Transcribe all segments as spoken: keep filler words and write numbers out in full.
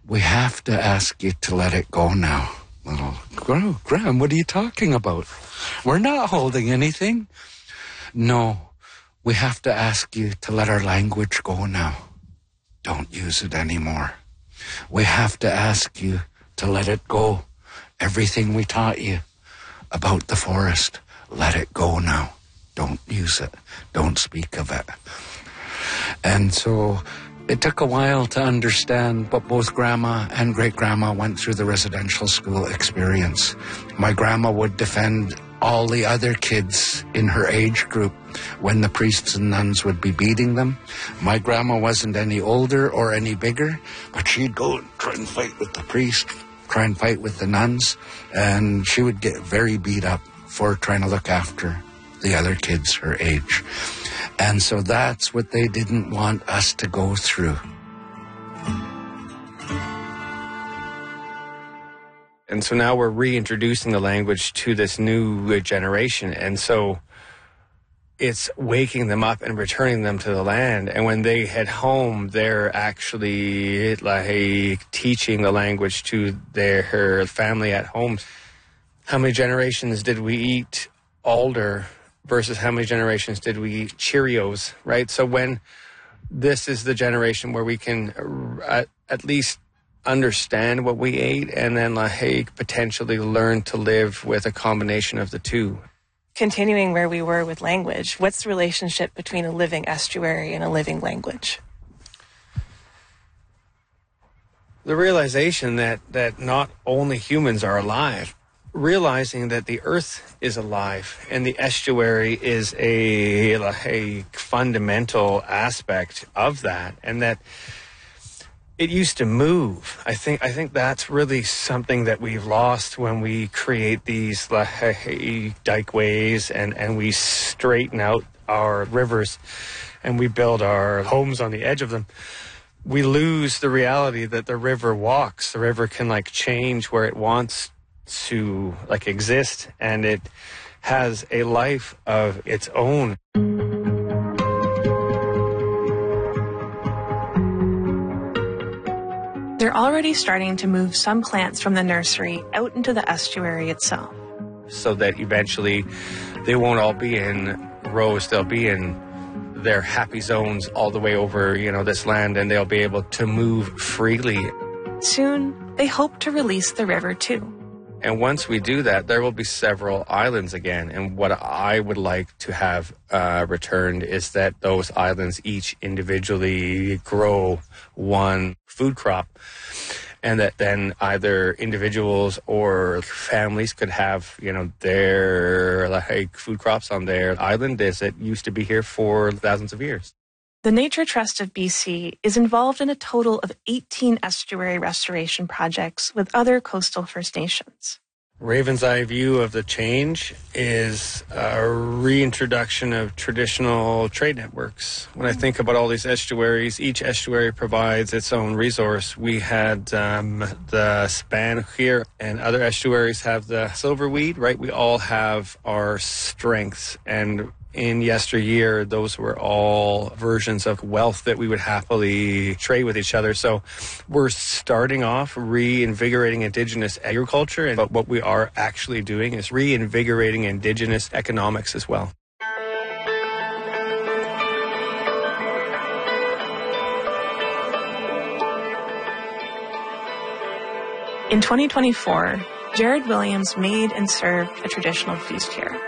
We have to ask you to let it go now. Little, Graham, what are you talking about? We're not holding anything. No, we have to ask you to let our language go now. Don't use it anymore. We have to ask you to let it go. Everything we taught you about the forest, let it go now. Don't use it. Don't speak of it. And so it took a while to understand, but both Grandma and Great-Grandma went through the residential school experience. My grandma would defend all the other kids in her age group when the priests and nuns would be beating them. My grandma wasn't any older or any bigger, but she'd go and try and fight with the priest, try and fight with the nuns, and she would get very beat up for trying to look after the other kids her age. And so that's what they didn't want us to go through. And so now we're reintroducing the language to this new generation. And so it's waking them up and returning them to the land. And when they head home, they're actually like teaching the language to their family at home. How many generations did we eat alder versus how many generations did we eat Cheerios, right? So when this is the generation where we can uh, at least understand what we ate and then like hey, potentially learn to live with a combination of the two. Continuing where we were with language, what's the relationship between a living estuary and a living language? The realization that, that not only humans are alive, realizing that the earth is alive and the estuary is a, a fundamental aspect of that, and that it used to move. I think I think that's really something that we've lost when we create these like, dikeways and, and we straighten out our rivers and we build our homes on the edge of them. We lose the reality that the river walks. The river can like change where it wants to like exist, and it has a life of its own. They're already starting to move some plants from the nursery out into the estuary itself. So that eventually they won't all be in rows, they'll be in their happy zones all the way over, you know, this land, and they'll be able to move freely. Soon, they hope to release the river too. And once we do that, there will be several islands again. And what I would like to have uh, returned is that those islands each individually grow one food crop. And that then either individuals or families could have, you know, their like food crops on their island as it used to be here for thousands of years. The Nature Trust of B C is involved in a total of eighteen estuary restoration projects with other coastal First Nations. Raven's Eye view of the change is a reintroduction of traditional trade networks. When I think about all these estuaries, each estuary provides its own resource. We had um, the span here, and other estuaries have the silverweed, right? We all have our strengths, and in yesteryear, those were all versions of wealth that we would happily trade with each other. So we're starting off reinvigorating Indigenous agriculture, but what we are actually doing is reinvigorating Indigenous economics as well. In twenty twenty-four, Jared Williams made and served a traditional feast here.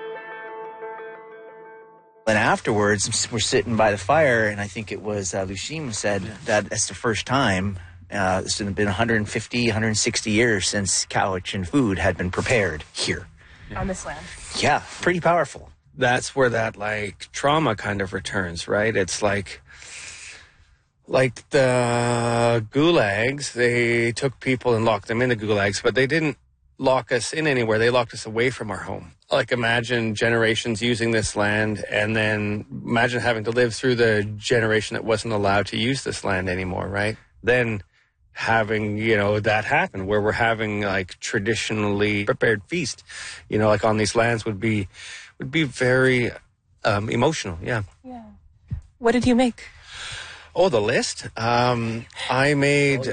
And afterwards, we're sitting by the fire, and I think it was uh, Lushim said that that's the first time. Uh, it's been one hundred fifty, one hundred sixty years since Cowichan food had been prepared here. Yeah. On this land. Yeah, pretty powerful. That's where that, like, trauma kind of returns, right? It's like, like the gulags, they took people and locked them in the gulags, but they didn't lock us in anywhere. They locked us away from our home. Like, imagine generations using this land, and then imagine having to live through the generation that wasn't allowed to use this land anymore, right? Then having, you know, that happen where we're having like traditionally prepared feast, you know, like on these lands would be, would be very um, emotional. Yeah. Yeah. What did you make? Oh, the list? Um, I made